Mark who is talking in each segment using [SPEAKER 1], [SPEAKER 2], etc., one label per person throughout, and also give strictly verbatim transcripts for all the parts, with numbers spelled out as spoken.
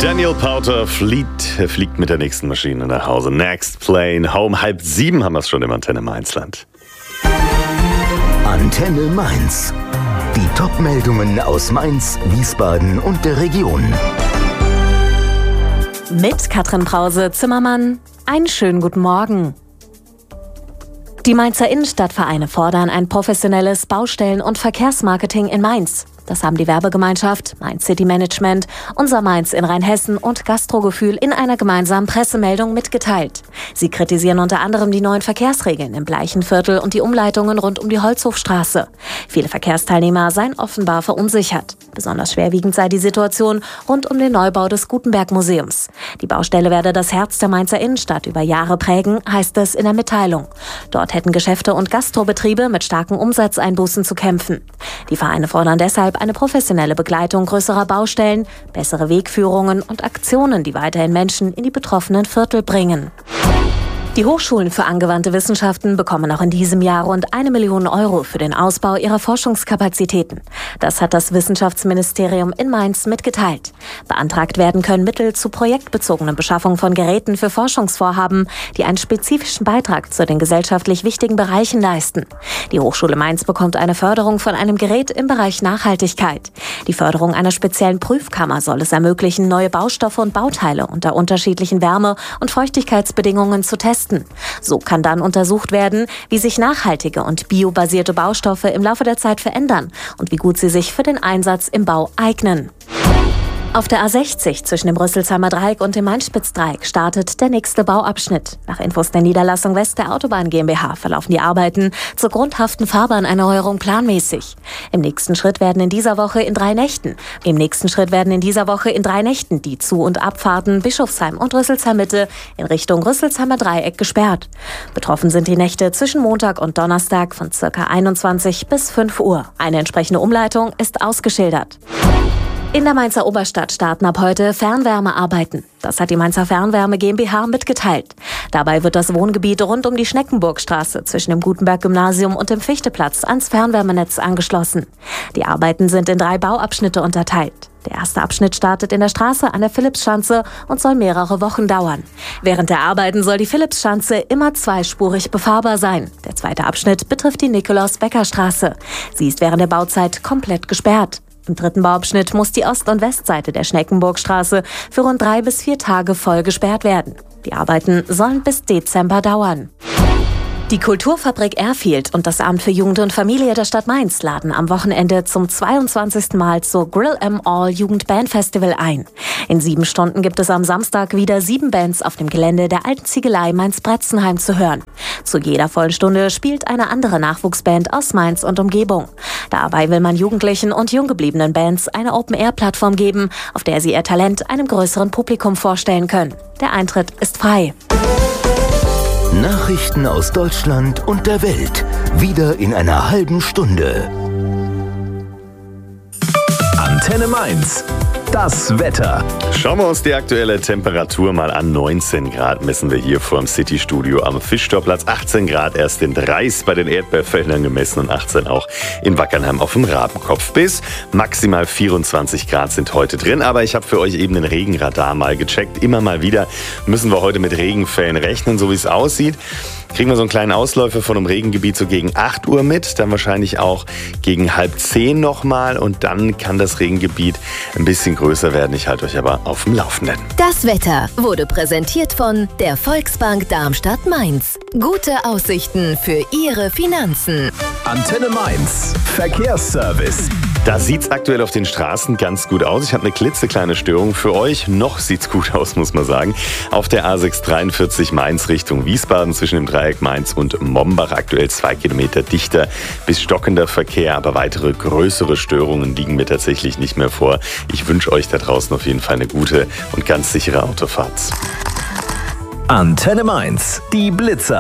[SPEAKER 1] Daniel Powter fliegt, fliegt mit der nächsten Maschine nach Hause. Next Plane Home. Halb sieben haben wir es schon im Antenne Mainzland.
[SPEAKER 2] Antenne Mainz. Die Top-Meldungen aus Mainz, Wiesbaden und der Region.
[SPEAKER 3] Mit Katrin Brause-Zimmermann. Einen schönen guten Morgen. Die Mainzer Innenstadtvereine fordern ein professionelles Baustellen- und Verkehrsmarketing in Mainz. Das haben die Werbegemeinschaft, Mainz City Management, Unser Mainz in Rheinhessen und Gastrogefühl in einer gemeinsamen Pressemeldung mitgeteilt. Sie kritisieren unter anderem die neuen Verkehrsregeln im Bleichenviertel und die Umleitungen rund um die Holzhofstraße. Viele Verkehrsteilnehmer seien offenbar verunsichert. Besonders schwerwiegend sei die Situation rund um den Neubau des Gutenberg-Museums. Die Baustelle werde das Herz der Mainzer Innenstadt über Jahre prägen, heißt es in der Mitteilung. Dort hätten Geschäfte und Gastrobetriebe mit starken Umsatzeinbußen zu kämpfen. Die Vereine fordern deshalb eine professionelle Begleitung größerer Baustellen, bessere Wegführungen und Aktionen, die weiterhin Menschen in die betroffenen Viertel bringen. Die Hochschulen für angewandte Wissenschaften bekommen auch in diesem Jahr rund eine Million Euro für den Ausbau ihrer Forschungskapazitäten. Das hat das Wissenschaftsministerium in Mainz mitgeteilt. Beantragt werden können Mittel zu projektbezogenen Beschaffung von Geräten für Forschungsvorhaben, die einen spezifischen Beitrag zu den gesellschaftlich wichtigen Bereichen leisten. Die Hochschule Mainz bekommt eine Förderung von einem Gerät im Bereich Nachhaltigkeit. Die Förderung einer speziellen Prüfkammer soll es ermöglichen, neue Baustoffe und Bauteile unter unterschiedlichen Wärme- und Feuchtigkeitsbedingungen zu testen. So kann dann untersucht werden, wie sich nachhaltige und biobasierte Baustoffe im Laufe der Zeit verändern und wie gut sie sich für den Einsatz im Bau eignen. Auf der A sechzig zwischen dem Rüsselsheimer Dreieck und dem Mainspitzdreieck startet der nächste Bauabschnitt. Nach Infos der Niederlassung West der Autobahn GmbH verlaufen die Arbeiten zur grundhaften Fahrbahnerneuerung planmäßig. Im nächsten Schritt werden in dieser Woche in drei Nächten, im nächsten Schritt werden in dieser Woche in drei Nächten die Zu- und Abfahrten Bischofsheim und Rüsselsheim Mitte in Richtung Rüsselsheimer Dreieck gesperrt. Betroffen sind die Nächte zwischen Montag und Donnerstag von ca. einundzwanzig bis fünf Uhr. Eine entsprechende Umleitung ist ausgeschildert. In der Mainzer Oberstadt starten ab heute Fernwärmearbeiten. Das hat die Mainzer Fernwärme GmbH mitgeteilt. Dabei wird das Wohngebiet rund um die Schneckenburgstraße zwischen dem Gutenberg-Gymnasium und dem Fichteplatz ans Fernwärmenetz angeschlossen. Die Arbeiten sind in drei Bauabschnitte unterteilt. Der erste Abschnitt startet in der Straße an der Philippsschanze und soll mehrere Wochen dauern. Während der Arbeiten soll die Philippsschanze immer zweispurig befahrbar sein. Der zweite Abschnitt betrifft die Nikolaus-Becker-Straße. Sie ist während der Bauzeit komplett gesperrt. Im dritten Bauabschnitt muss die Ost- und Westseite der Schneckenburgstraße für rund drei bis vier Tage voll gesperrt werden. Die Arbeiten sollen bis Dezember dauern. Die Kulturfabrik Airfield und das Amt für Jugend und Familie der Stadt Mainz laden am Wochenende zum zweiundzwanzigsten Mal zur Grill 'em All Jugendbandfestival ein. In sieben Stunden gibt es am Samstag wieder sieben Bands auf dem Gelände der alten Ziegelei Mainz-Bretzenheim zu hören. Zu jeder vollen Stunde spielt eine andere Nachwuchsband aus Mainz und Umgebung. Dabei will man Jugendlichen und junggebliebenen Bands eine Open-Air-Plattform geben, auf der sie ihr Talent einem größeren Publikum vorstellen können. Der Eintritt ist frei.
[SPEAKER 2] Nachrichten aus Deutschland und der Welt. Wieder in einer halben Stunde.
[SPEAKER 4] Antenne Mainz. Das Wetter.
[SPEAKER 1] Schauen wir uns die aktuelle Temperatur mal an. neunzehn Grad messen wir hier vor dem City-Studio am Fischtorplatz. achtzehn Grad erst in Dreis bei den Erdbeerfeldern gemessen und achtzehn auch in Wackernheim auf dem Rabenkopf. Bis maximal vierundzwanzig Grad sind heute drin. Aber ich habe für euch eben den Regenradar mal gecheckt. Immer mal wieder müssen wir heute mit Regenfällen rechnen, so wie es aussieht. Kriegen wir so einen kleinen Ausläufer von einem Regengebiet so gegen acht Uhr mit, dann wahrscheinlich auch gegen halb zehn nochmal und dann kann das Regengebiet ein bisschen größer werden. Ich halte euch aber auf dem Laufenden.
[SPEAKER 5] Das Wetter wurde präsentiert von der Volksbank Darmstadt-Mainz. Gute Aussichten für Ihre Finanzen.
[SPEAKER 4] Antenne Mainz. Verkehrsservice.
[SPEAKER 1] Da sieht's aktuell auf den Straßen ganz gut aus. Ich habe eine klitzekleine Störung für euch. Noch sieht's gut aus, muss man sagen. Auf der A sechs dreiundvierzig Mainz Richtung Wiesbaden zwischen dem Dreieck Mainz und Mombach aktuell zwei Kilometer dichter bis stockender Verkehr. Aber weitere größere Störungen liegen mir tatsächlich nicht mehr vor. Ich wünsche euch da draußen auf jeden Fall eine gute und ganz sichere Autofahrt.
[SPEAKER 4] Antenne Mainz. Die Blitzer.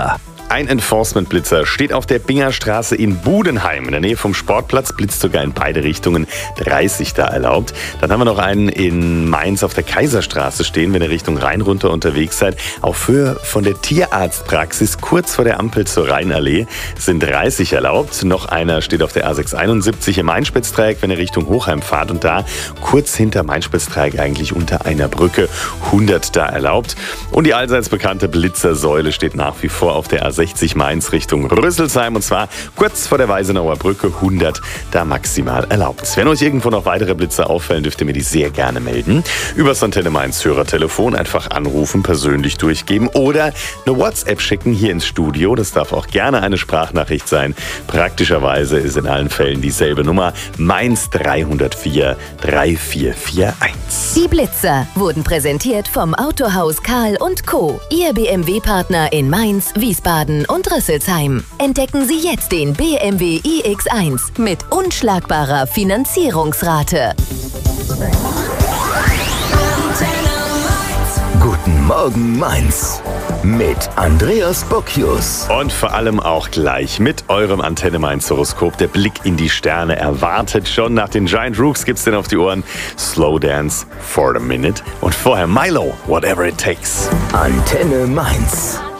[SPEAKER 1] Ein Enforcement-Blitzer steht auf der Bingerstraße in Budenheim. In der Nähe vom Sportplatz, blitzt sogar in beide Richtungen, dreißig da erlaubt. Dann haben wir noch einen in Mainz auf der Kaiserstraße stehen, wenn ihr Richtung Rhein runter unterwegs seid. Auf Höhe von der Tierarztpraxis kurz vor der Ampel zur Rheinallee sind dreißig erlaubt. Noch einer steht auf der A sechs einundsiebzig im Mainspitztreieck, wenn ihr Richtung Hochheim fahrt. Und da kurz hinter Mainspitztreieck, eigentlich unter einer Brücke, hundert da erlaubt. Und die allseits bekannte Blitzersäule steht nach wie vor auf der A sechzig Mainz Richtung Rüsselsheim. Und zwar kurz vor der Weisenauer Brücke, hundert da maximal erlaubt. Wenn euch irgendwo noch weitere Blitzer auffallen, dürft ihr mir die sehr gerne melden. Übers Antenne Mainz Hörertelefon einfach anrufen, persönlich durchgeben oder eine WhatsApp schicken hier ins Studio. Das darf auch gerne eine Sprachnachricht sein. Praktischerweise ist in allen Fällen dieselbe Nummer: Mainz drei null vier drei vier vier eins.
[SPEAKER 5] Die Blitzer wurden präsentiert vom Autohaus Karl und Co., Ihr B M W-Partner in Mainz, Wiesbaden und Rüsselsheim. Entdecken Sie jetzt den B M W i X eins mit unschlagbarer Finanzierungsrate.
[SPEAKER 2] Guten Morgen Mainz mit Andreas Bocchius.
[SPEAKER 1] Und vor allem auch gleich mit eurem Antenne Mainz Horoskop. Der Blick in die Sterne erwartet schon. Nach den Giant Rooks gibt's denn auf die Ohren Slow Dance for a Minute. Und vorher Milo, Whatever It Takes.
[SPEAKER 2] Antenne Mainz.